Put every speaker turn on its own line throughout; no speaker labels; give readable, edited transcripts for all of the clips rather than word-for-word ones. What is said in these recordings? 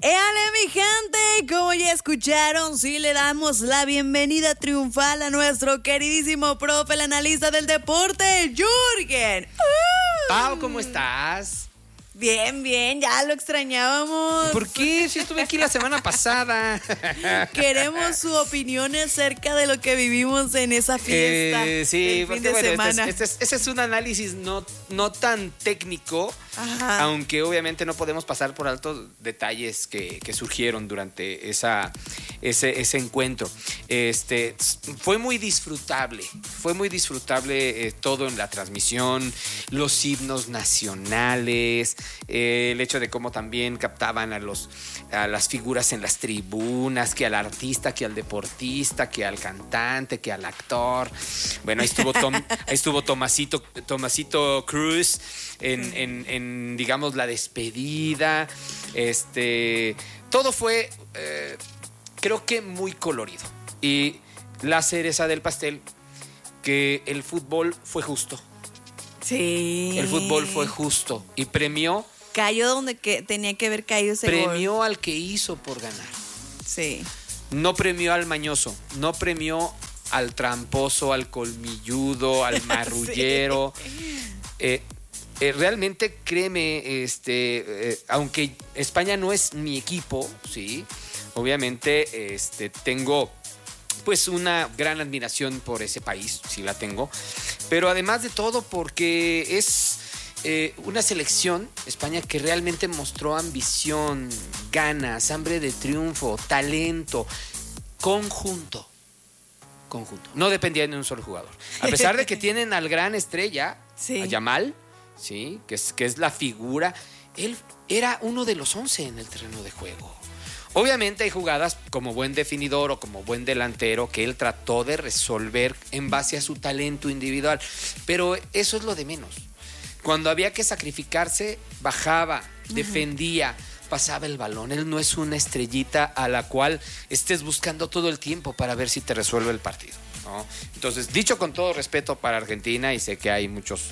¡Éale, mi gente! Como ya escucharon, sí le damos la bienvenida triunfal a nuestro queridísimo profe, el analista del deporte, Jürgen.
Pau, ¿cómo estás?
Bien, bien, ya lo extrañábamos.
¿Por qué? Si estuve aquí la semana pasada.
Queremos su opinión acerca de lo que vivimos en esa fiesta
sí,
del fin de semana.
Este es un análisis no tan técnico,
Ajá.
aunque obviamente no podemos pasar por alto detalles que surgieron durante ese encuentro. Fue muy disfrutable todo en la transmisión, los himnos nacionales, el hecho de cómo también captaban a las figuras en las tribunas, que al artista, que al deportista, que al cantante, que al actor. Bueno, ahí estuvo Tomasito Cruz en digamos la despedida. Todo fue creo que muy colorido. Y la cereza del pastel, que el fútbol fue justo.
Sí.
El fútbol fue justo y premió.
Cayó donde tenía que haber caído ese gol.
Premió al que hizo por ganar.
Sí.
No premió al mañoso, no premió al tramposo, al colmilludo, al marrullero. Sí. Realmente créeme, aunque España no es mi equipo, sí, obviamente tengo pues una gran admiración por ese país, sí la tengo, pero además de todo porque es una selección, España, que realmente mostró ambición, ganas, hambre de triunfo, talento, conjunto. No dependía de un solo jugador. A pesar de que tienen al gran estrella, sí, a Yamal, sí, que es la figura, él era uno de los 11 en el terreno de juego. Obviamente hay jugadas como buen definidor o como buen delantero que él trató de resolver en base a su talento individual, pero eso es lo de menos. Cuando había que sacrificarse, bajaba, defendía, pasaba el balón. Él no es una estrellita a la cual estés buscando todo el tiempo para ver si te resuelve el partido, ¿no? Entonces, dicho con todo respeto para Argentina, y sé que hay muchos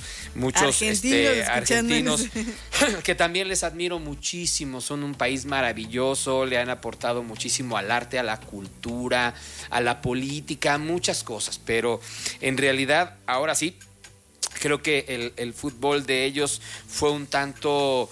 argentinos que también les admiro muchísimo, son un país maravilloso, le han aportado muchísimo al arte, a la cultura, a la política, muchas cosas, pero en realidad, ahora sí, creo que el fútbol de ellos fue un tanto...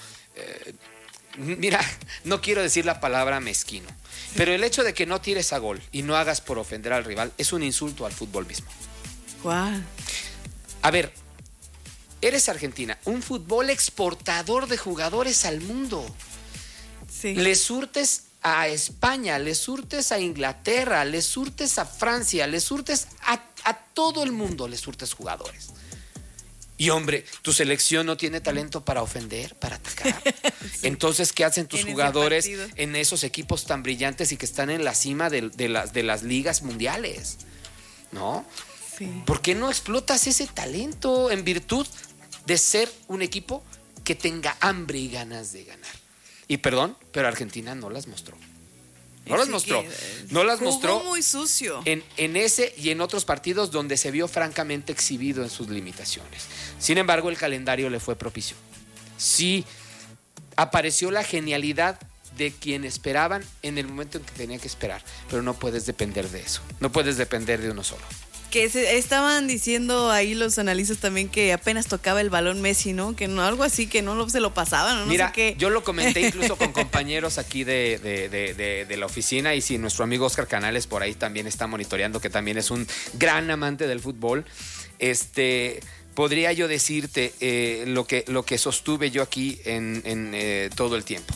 mira, no quiero decir la palabra mezquino, pero el hecho de que no tires a gol y no hagas por ofender al rival es un insulto al fútbol mismo.
¿Cuál?
A ver, eres Argentina, un fútbol exportador de jugadores al mundo. Sí. Le surtes a España, le surtes a Inglaterra, le surtes a Francia, le surtes a todo el mundo, le surtes jugadores. Y hombre, tu selección no tiene talento para ofender, para atacar. Sí. Entonces, ¿qué hacen tus jugadores en esos equipos tan brillantes y que están en la cima de las ligas mundiales? ¿No? Sí. ¿Por qué no explotas ese talento en virtud de ser un equipo que tenga hambre y ganas de ganar? Y perdón, pero Argentina no las mostró. No las mostró. No las mostró.
Muy sucio.
En ese y en otros partidos donde se vio francamente exhibido en sus limitaciones. Sin embargo, el calendario le fue propicio. Sí, apareció la genialidad de quien esperaban en el momento en que tenía que esperar. Pero no puedes depender de eso. No puedes depender de uno solo.
Que estaban diciendo ahí los analistas también que apenas tocaba el balón Messi, ¿no? Que no, algo así, que no se lo pasaban, ¿no?
Mira,
no sé qué.
Yo lo comenté incluso con compañeros aquí de la oficina, y si nuestro amigo Oscar Canales por ahí también está monitoreando, que también es un gran amante del fútbol, podría yo decirte lo que sostuve yo aquí en todo el tiempo.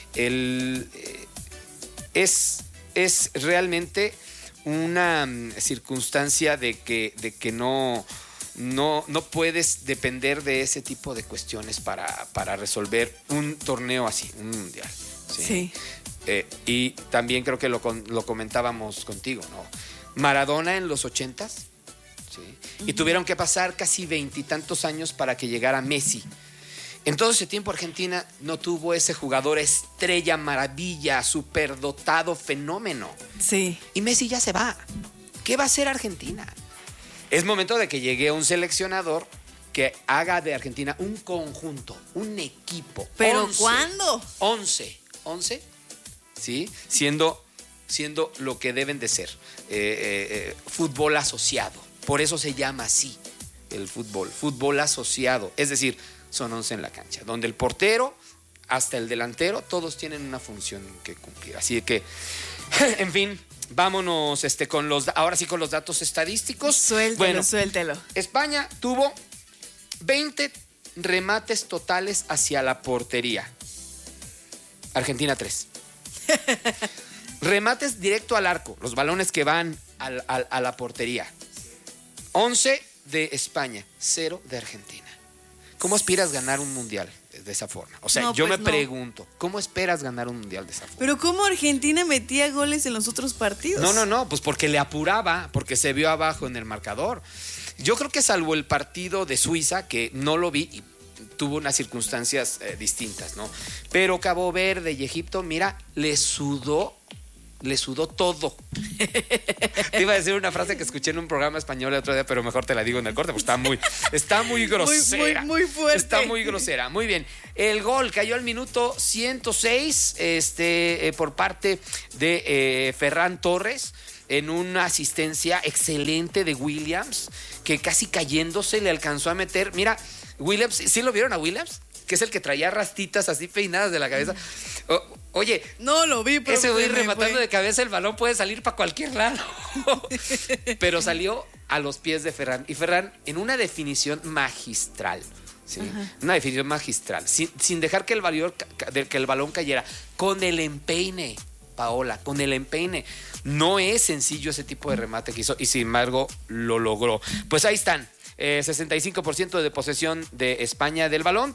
Es realmente una circunstancia de que no puedes depender de ese tipo de cuestiones para resolver un torneo así, un mundial. Sí. Y también creo que lo comentábamos contigo, ¿no? Maradona en los 80s, ¿sí? Y tuvieron que pasar casi 20 y tantos años para que llegara Messi. En todo ese tiempo Argentina no tuvo ese jugador estrella, maravilla, superdotado, fenómeno.
Sí.
Y Messi ya se va. ¿Qué va a hacer Argentina? Es momento de que llegue un seleccionador que haga de Argentina un conjunto, un equipo.
¿Pero 11, cuándo?
11 ¿sí? Siendo lo que deben de ser, fútbol asociado. Por eso se llama así el fútbol asociado. Es decir, son 11 en la cancha, donde el portero hasta el delantero, todos tienen una función que cumplir. Así que, en fin, vámonos ahora sí con los datos estadísticos.
Suéltelo.
España tuvo 20 remates totales hacia la portería. Argentina 3. Remates directo al arco, los balones que van a la portería. 11 de España, 0 de Argentina. ¿Cómo aspiras a ganar un mundial de esa forma? O sea, yo me pregunto, ¿cómo esperas ganar un mundial de esa forma?
Pero ¿cómo Argentina metía goles en los otros partidos?
No, pues porque le apuraba, porque se vio abajo en el marcador. Yo creo que salvo el partido de Suiza, que no lo vi y tuvo unas circunstancias distintas, ¿no? Pero Cabo Verde y Egipto, mira, le sudó todo. Te iba a decir una frase que escuché en un programa español el otro día, pero mejor te la digo en el corte, porque está muy grosera.
Muy fuerte.
Está muy grosera. Muy bien. El gol cayó al minuto 106 por parte de Ferran Torres, en una asistencia excelente de Williams, que casi cayéndose le alcanzó a meter. Mira, Williams, ¿sí lo vieron a Williams? Que es el que traía rastitas así peinadas de la cabeza. Oye,
no lo vi, pero
ese güey rematando de cabeza el balón puede salir para cualquier lado. Pero salió a los pies de Ferran. Y Ferran en una definición magistral. ¿Sí? Una definición magistral. Sin dejar que el balón cayera. Con el empeine, Paola, con el empeine. No es sencillo ese tipo de remate que hizo. Y sin embargo, lo logró. Pues ahí están. 65% de posesión de España del balón,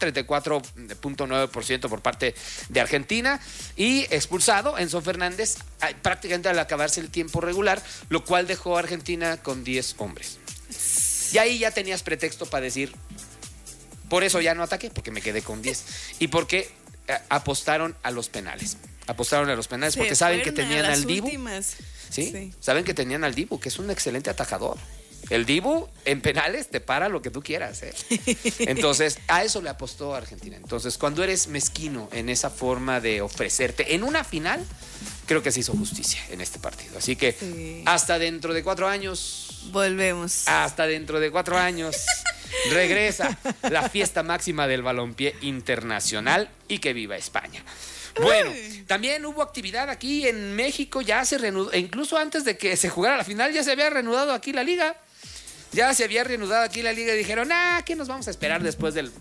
34.9% por parte de Argentina, y expulsado Enzo Fernández prácticamente al acabarse el tiempo regular, lo cual dejó a Argentina con 10 hombres. Y ahí ya tenías pretexto para decir, por eso ya no ataqué, porque me quedé con 10. Y porque apostaron a los penales. Porque saben que tenían al Dibu. ¿Sí? Saben que tenían al Dibu, que es un excelente atajador. El Dibu en penales te para lo que tú quieras, ¿eh? Entonces, a eso le apostó Argentina. Entonces, cuando eres mezquino en esa forma de ofrecerte en una final, creo que se hizo justicia en este partido. Así que hasta dentro de 4 años.
Volvemos.
Hasta dentro de 4 años regresa la fiesta máxima del balompié internacional, y que viva España. Bueno, también hubo actividad aquí en México, ya se reanudó, e incluso antes de que se jugara la final ya se había reanudado aquí la liga. Y dijeron, ¿qué nos vamos a esperar después del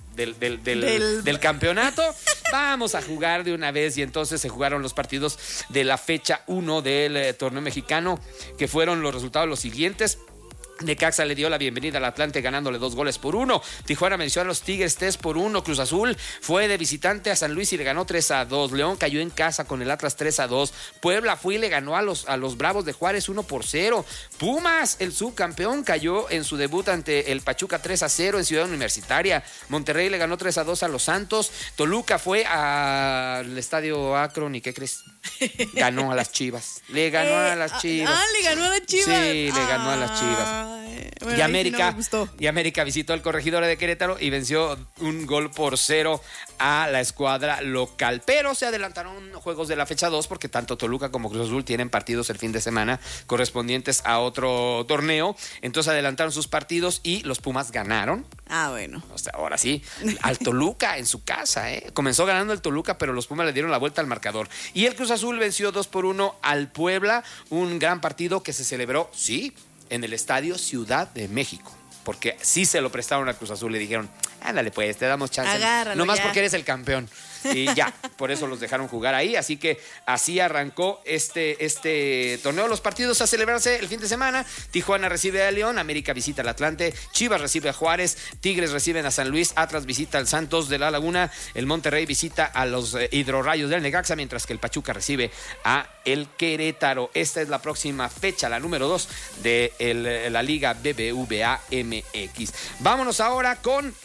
campeonato? Vamos a jugar de una vez. Y entonces se jugaron los partidos de la fecha 1 del torneo mexicano, que fueron los resultados los siguientes. Necaxa le dio la bienvenida al Atlante ganándole 2-1. Tijuana venció a los Tigres 3-1. Cruz Azul fue de visitante a San Luis y le ganó 3-2. León cayó en casa con el Atlas 3-2. Puebla fue y le ganó a los Bravos de Juárez 1-0. Pumas, el subcampeón, cayó en su debut ante el Pachuca 3-0 en Ciudad Universitaria. Monterrey le ganó 3-2 a los Santos. Toluca fue al Estadio Akron, ¿y qué crees? Ganó a las Chivas. Le ganó a las Chivas.
Le ganó a las Chivas.
Sí, le ganó a las Chivas.
Bueno,
y América visitó al Corregidora de Querétaro y venció 1-0 a la escuadra local. Pero se adelantaron juegos de la fecha 2 porque tanto Toluca como Cruz Azul tienen partidos el fin de semana correspondientes a otro torneo. Entonces adelantaron sus partidos y los Pumas ganaron.
Bueno.
O sea, ahora sí, al Toluca en su casa, ¿eh? Comenzó ganando el Toluca, pero los Pumas le dieron la vuelta al marcador. Y el Cruz Azul venció 2-1 al Puebla. Un gran partido que se celebró, sí, en el Estadio Ciudad de México, porque sí se lo prestaron a Cruz Azul. Le dijeron, ándale pues, te damos chance.
Agárralo,
nomás
ya,
porque eres el campeón. Y ya, por eso los dejaron jugar ahí. Así que así arrancó este torneo. Los partidos a celebrarse el fin de semana: Tijuana recibe a León, América visita al Atlante, Chivas recibe a Juárez, Tigres reciben a San Luis, Atlas visita al Santos de la Laguna, el Monterrey visita a los Hidrorrayos del Necaxa, mientras que el Pachuca recibe a el Querétaro. Esta es la próxima fecha, la número 2 de la Liga BBVA MX. Vámonos ahora con...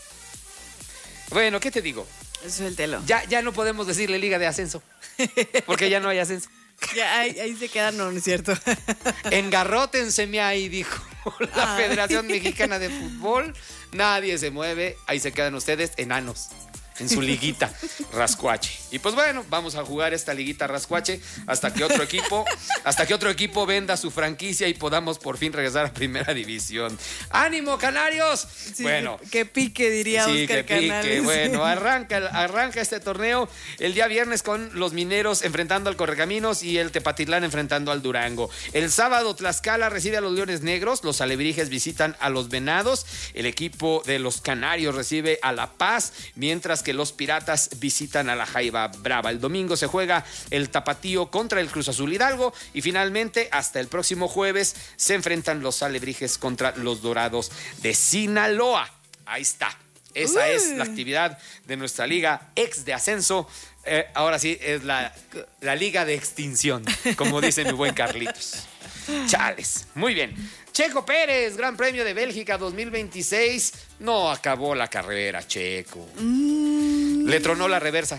Bueno, ¿qué te digo?
Suéltelo.
Ya no podemos decirle Liga de Ascenso, porque ya no hay ascenso.
Ya, ahí se quedan, no es cierto.
Engarrótenseme ahí, dijo la Federación Mexicana de Fútbol. Nadie se mueve, ahí se quedan ustedes, enanos. en su liguita rascuache. Y pues bueno, vamos a jugar esta liguita rascuache hasta que otro equipo venda su franquicia y podamos por fin regresar a Primera División. ¡Ánimo, Canarios!
Sí,
bueno,
que pique, diría
sí,
Oscar
que pique.
Canales.
Bueno, arranca este torneo el día viernes con los Mineros enfrentando al Correcaminos y el Tepatitlán enfrentando al Durango. El sábado Tlaxcala recibe a los Leones Negros, los Alebrijes visitan a los Venados, el equipo de los Canarios recibe a La Paz, mientras que los Piratas visitan a la Jaiba Brava. El domingo se juega el Tapatío contra el Cruz Azul Hidalgo y finalmente hasta el próximo jueves se enfrentan los Alebrijes contra los Dorados de Sinaloa. Ahí está. Esa es la actividad de nuestra liga ex de ascenso. Ahora sí es la liga de extinción, como dice mi buen Carlitos. Chales. Muy bien. Checo Pérez, Gran Premio de Bélgica 2026. No acabó la carrera, Checo. Le tronó la reversa.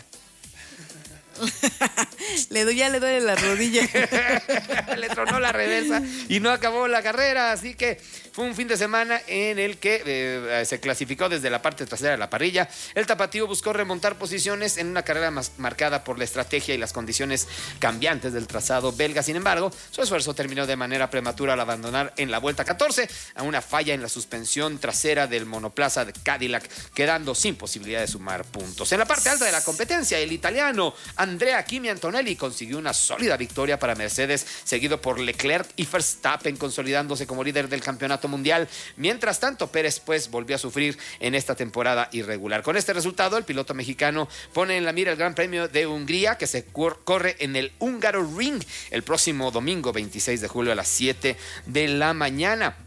Ya le duele la rodilla.
Le tronó la reversa y no acabó la carrera, así que fue un fin de semana en el que se clasificó desde la parte trasera de la parrilla. El Tapatío buscó remontar posiciones en una carrera marcada por la estrategia y las condiciones cambiantes del trazado belga. Sin embargo, su esfuerzo terminó de manera prematura al abandonar en la vuelta 14 a una falla en la suspensión trasera del monoplaza de Cadillac, quedando sin posibilidad de sumar puntos. En la parte alta de la competencia, el italiano Andrea Kimi Antonelli consiguió una sólida victoria para Mercedes, seguido por Leclerc y Verstappen, consolidándose como líder del campeonato mundial. Mientras tanto, Pérez pues volvió a sufrir en esta temporada irregular. Con este resultado, el piloto mexicano pone en la mira el Gran Premio de Hungría, que se corre en el Hungaroring el próximo domingo 26 de julio a las 7 de la mañana.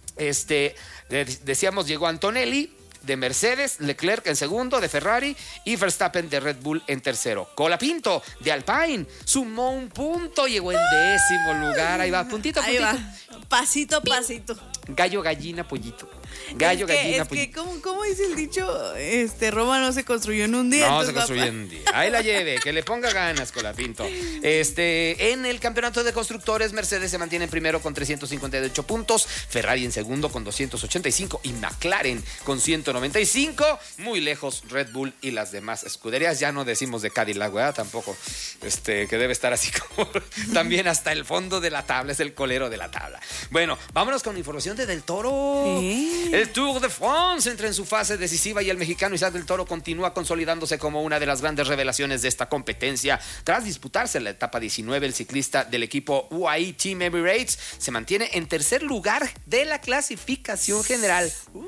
Decíamos, llegó Antonelli de Mercedes, Leclerc en segundo, de Ferrari, y Verstappen de Red Bull en tercero. Colapinto de Alpine sumó un punto, llegó en 10º lugar. Ahí va, puntito a puntito.
Ahí va, pasito a pasito.
Gallo, gallina, pollito. Gallo, gallina, pollito.
¿Cómo dice el dicho? Roma no se construyó en un día.
No se construyó en un día. Ahí la lleve, que le ponga ganas, Colapinto. En el campeonato de constructores, Mercedes se mantiene en primero con 358 puntos, Ferrari en segundo con 285 y McLaren con 195. Muy lejos Red Bull y las demás escuderías. Ya no decimos de Cadillac, ¿verdad? Tampoco, que debe estar así como también hasta el fondo de la tabla, es el colero de la tabla. Bueno, vámonos con información de Del Toro. El Tour de France entra en su fase decisiva y el mexicano Isaac Del Toro continúa consolidándose como una de las grandes revelaciones de esta competencia. Tras disputarse la etapa 19, el ciclista del equipo UAE Team Emirates se mantiene en tercer lugar de la clasificación general.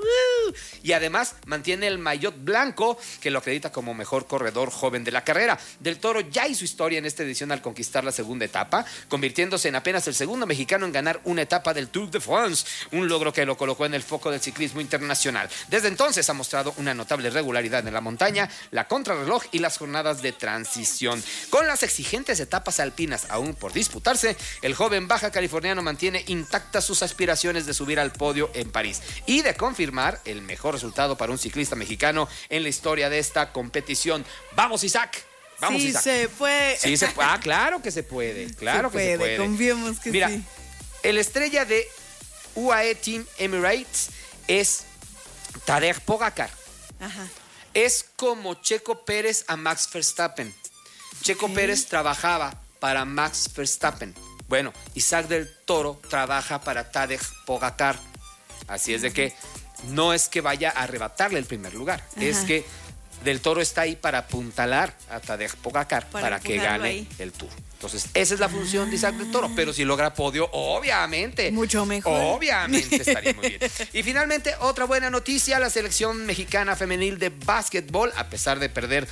Y además mantiene el maillot blanco, que lo acredita como mejor corredor joven de la carrera. Del Toro ya hizo historia en esta edición al conquistar la segunda etapa, convirtiéndose en apenas el segundo mexicano en ganar una etapa del Tour de France, un logro que lo colocó en el foco del ciclismo internacional. Desde entonces ha mostrado una notable regularidad en la montaña, la contrarreloj y las jornadas de transición. Con las exigentes etapas alpinas aún por disputarse, el joven baja californiano mantiene intactas sus aspiraciones de subir al podio en París y de confirmar el mejor resultado para un ciclista mexicano en la historia de esta competición. ¡Vamos, Isaac! Vamos,
sí,
Isaac.
Se puede.
Sí, se puede. Claro que se puede. Claro que se puede.
Confiemos que
Mira,
sí.
el estrella de UAE Team Emirates es Tadej Pogačar.
Ajá.
Es como Checo Pérez a Max Verstappen. Checo Pérez trabajaba para Max Verstappen. Bueno, Isaac Del Toro trabaja para Tadej Pogačar. Así es de que no es que vaya a arrebatarle el primer lugar. Ajá. Es que Del Toro está ahí para apuntalar a Tadej Pogačar para que gane ahí el Tour. Entonces, esa es la función de Isaac Del Toro. Pero si logra podio, obviamente.
Mucho mejor.
Obviamente estaría muy bien. Y finalmente, otra buena noticia. La selección mexicana femenil de básquetbol, a pesar de perder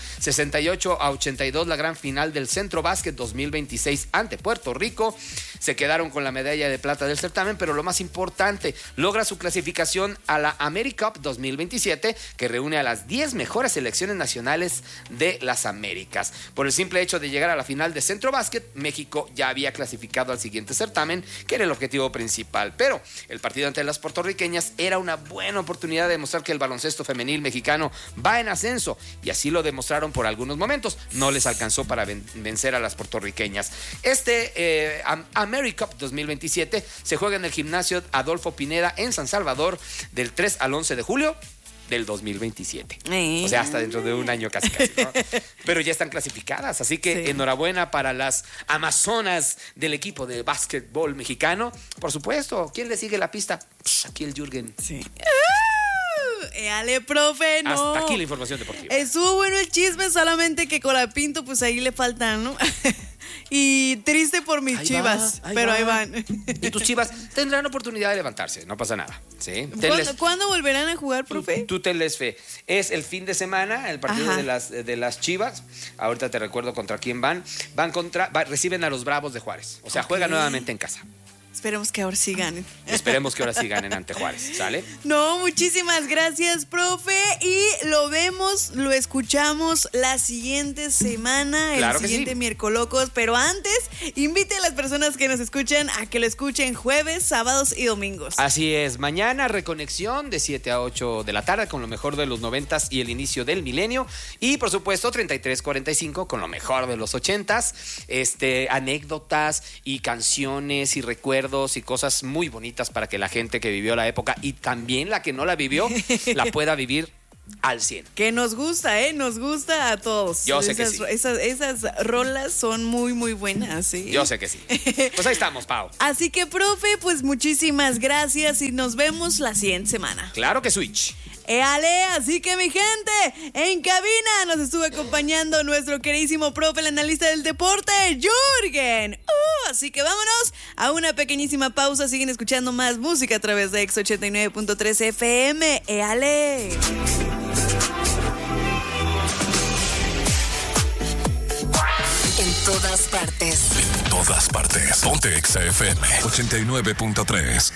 68-82 la gran final del Centro Básquet 2026 ante Puerto Rico, se quedaron con la medalla de plata del certamen, pero lo más importante, logra su clasificación a la AmeriCup 2027, que reúne a las 10 mejores selecciones nacionales de las Américas. Por el simple hecho de llegar a la final de Centro Básquet, México ya había clasificado al siguiente certamen, que era el objetivo principal. Pero el partido ante las puertorriqueñas era una buena oportunidad de demostrar que el baloncesto femenil mexicano va en ascenso, y así lo demostraron por algunos momentos. No les alcanzó para vencer a las puertorriqueñas. AmeriCup 2027 se juega en el gimnasio Adolfo Pineda en San Salvador del 3 al 11 de julio. del 2027. O sea, hasta dentro de un año casi, ¿no? Pero ya están clasificadas, así que enhorabuena para las amazonas del equipo de básquetbol mexicano. Por supuesto, ¿quién le sigue la pista? Aquí el Jürgen.
Sí. Ale, profe, no.
Hasta aquí la información deportiva.
Estuvo bueno el chisme, solamente que Colapinto, pues ahí le faltan, ¿no? Y triste por mis Chivas, pero ahí van.
Y tus Chivas tendrán oportunidad de levantarse, no pasa nada. ¿Sí?
¿Cuándo volverán a jugar, profe?
Tú tenles fe. Es el fin de semana, el partido de las Chivas. Ahorita te recuerdo contra quién van. Reciben a los Bravos de Juárez. O sea, juegan nuevamente en casa.
Esperemos que ahora sí ganen.
Esperemos que ahora sí ganen ante Juárez, ¿sale?
No, muchísimas gracias, profe. Y lo vemos, lo escuchamos la siguiente semana,
claro,
el siguiente Miercolocos. Pero antes, invite a las personas que nos escuchan a que lo escuchen jueves, sábados y domingos.
Así es, mañana reconexión de 7 a 8 de la tarde con lo mejor de los 90s y el inicio del milenio. Y por supuesto 33:45 con lo mejor de los 80s. Anécdotas y canciones y recuerdos y cosas muy bonitas para que la gente que vivió la época y también la que no la vivió la pueda vivir al 100.
Que nos gusta, nos gusta a todos.
Yo sé que sí.
Esas rolas son muy, muy buenas, ¿sí?
Yo sé que sí. Pues ahí estamos, Pau.
Así que, profe, pues muchísimas gracias y nos vemos la siguiente semana.
Claro que switch.
Ale, así que mi gente, en cabina nos estuvo acompañando nuestro queridísimo profe, el analista del deporte, Jürgen. Así que vámonos a una pequeñísima pausa. Siguen escuchando más música a través de Ex 89.3 FM. Ale.
En todas partes.
En todas partes. Ponte Exa FM 89.3.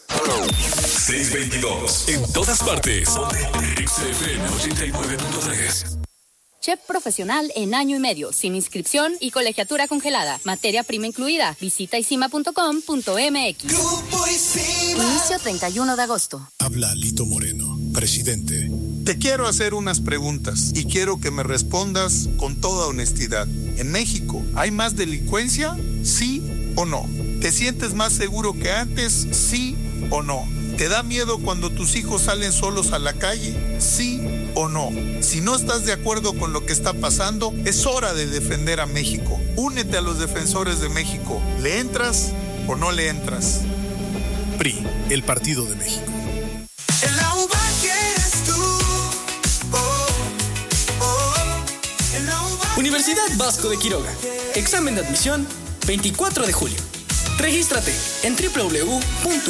622. En todas partes. Ponte Exa FM 89.3.
Chef profesional en año y medio, sin inscripción y colegiatura congelada. Materia prima incluida. Visita isima.com.mx. Inicio 31 de agosto.
Habla Lito Moreno, presidente. Te quiero hacer unas preguntas y quiero que me respondas con toda honestidad. ¿En México hay más delincuencia? ¿Sí o no? ¿Te sientes más seguro que antes? ¿Sí o no? ¿Te da miedo cuando tus hijos salen solos a la calle? ¿Sí o no? Si no estás de acuerdo con lo que está pasando, es hora de defender a México. Únete a los defensores de México. ¿Le entras o no le entras?
PRI, el Partido de México.
En la UBA quieres tú. En la UBA
Universidad Vasco de Quiroga. Examen de admisión 24 de julio. Regístrate en www.ubac.edu.mx.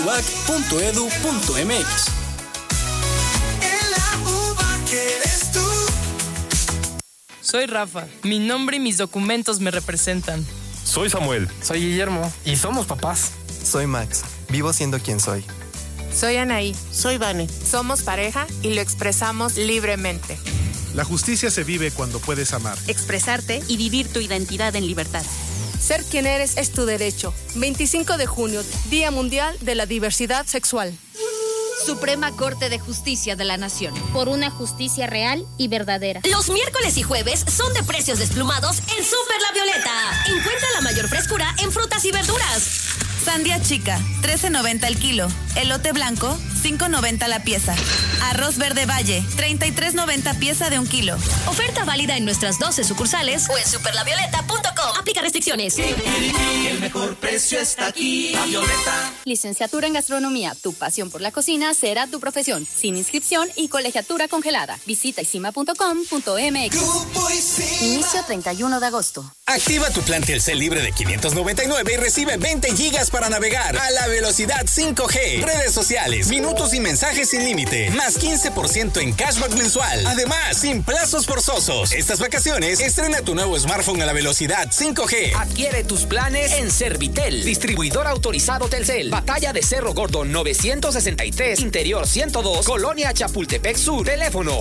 En la UBA quieres tú.
Soy Rafa. Mi nombre y mis documentos me representan.
Soy Samuel.
Soy Guillermo.
Y somos papás.
Soy Max. Vivo siendo quien soy.
Soy Anaí.
Soy Vane.
Somos pareja y lo expresamos libremente.
La justicia se vive cuando puedes amar,
expresarte y vivir tu identidad en libertad.
Ser quien eres es tu derecho. 25 de junio, Día Mundial de la Diversidad Sexual.
Suprema Corte de Justicia de la Nación.
Por una justicia real y verdadera.
Los miércoles y jueves son de precios desplumados en Super La Violeta. Encuentra la mayor frescura en frutas y verduras.
Sandía chica, $13.90 el kilo. Elote blanco, $5.90 la pieza. Arroz verde Valle, $33.90 pieza de 1 kilo.
Oferta válida en nuestras 12 sucursales o en superlavioleta.com. Aplica restricciones.
El mejor precio está aquí. La Violeta.
Licenciatura en Gastronomía. Tu pasión por la cocina será tu profesión. Sin inscripción y colegiatura congelada. Visita isima.com.mx. Inicio 31 de agosto.
Activa tu plan Telcel libre de 599 y recibe 20 gigas para navegar a la velocidad 5G. Redes sociales, minutos y mensajes sin límite. Más 15% en cashback mensual. Además, sin plazos forzosos. Estas vacaciones, estrena tu nuevo smartphone a la velocidad 5G.
Adquiere tus planes en Servitel. Distribuidor autorizado Telcel. Batalla de Cerro Gordo 963. Interior 102. Colonia Chapultepec Sur. Teléfono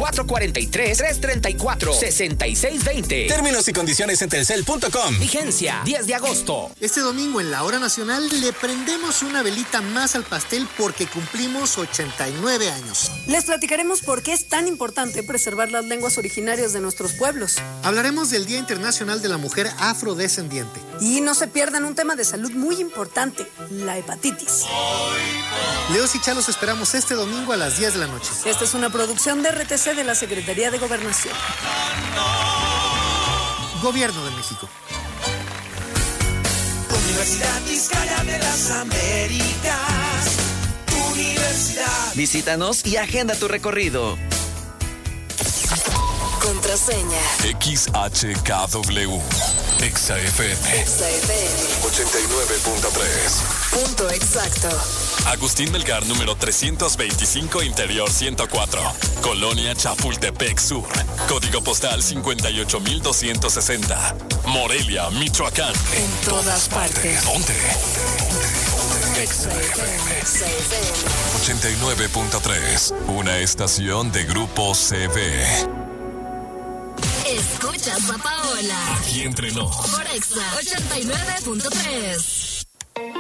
443-334-6620.
Términos y condiciones en telcel.com.
Vigencia 10 de agosto.
Este domingo en la Hora Nacional,
le prendemos una velita más al pastel porque cumplimos 89 años.
Les platicaremos por qué es tan importante preservar las lenguas originarias de nuestros pueblos.
Hablaremos del Día Internacional de la Mujer Afrodescendiente.
Y no se pierdan un tema de salud muy importante, la hepatitis.
Leos y Chalos esperamos este domingo a las 10 de la noche.
Esta es una producción de RTC de la Secretaría de Gobernación.
Gobierno de México.
Universidad Vizcaya de las Américas. Universidad.
Visítanos y agenda tu recorrido.
Contraseña.
XHKW. XFM. 89.3.
Punto exacto.
Agustín Melgar, número 325, Interior 104. Colonia Chapultepec Sur. Código postal 58260. Morelia, Michoacán.
En todas partes.
¿Dónde?
XFM.
89.3. Una estación de Grupo CV.
Escuchas a Paola.
Aquí entrenó.
Por Exa 89.3.